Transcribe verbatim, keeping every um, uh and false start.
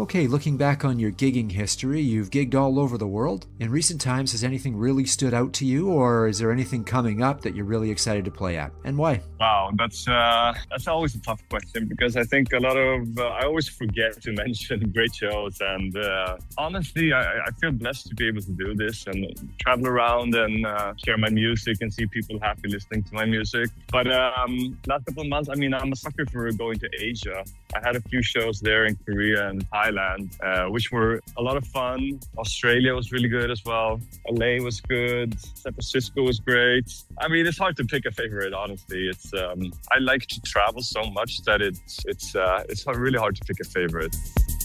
Okay, looking back on your gigging history, you've gigged all over the world. In recent times, has anything really stood out to you, or is there anything coming up that you're really excited to play at, and why? Wow, that's uh, that's always a tough question, because I think a lot of uh, I always forget to mention great shows, and uh, honestly, I, I feel blessed to be able to do this and travel around and uh, share my music and see people happy listening to my music. But um, last couple of months, I mean, I'm a sucker for going to Asia. I had a few shows there in Korea and Thailand, uh, which were a lot of fun. Australia was really good as well. L A was good. San Francisco was great. I mean, it's hard to pick a favorite, honestly. It's um, I like to travel so much that it's it's uh, it's really hard to pick a favorite.